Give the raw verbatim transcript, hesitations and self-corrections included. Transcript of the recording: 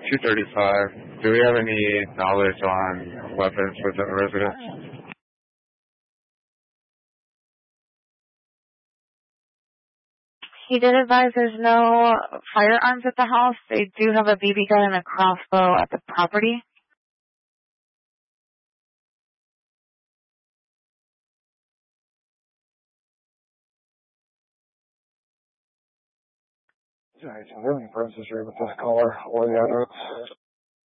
two thirty-five. Do we have any knowledge on weapons within the residence? He did advise there's no firearms at the house. They do have a B B gun and a crossbow at the property. Alright, so we're in the process here with this caller or the address.